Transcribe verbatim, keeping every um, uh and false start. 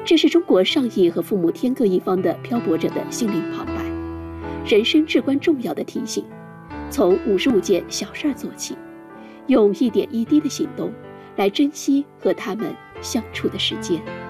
这是中国上亿和父母天各一方的漂泊者的心灵旁白，人生至关重要的提醒。从五十五件小事做起，用一点一滴的行动来珍惜和他们相处的时间。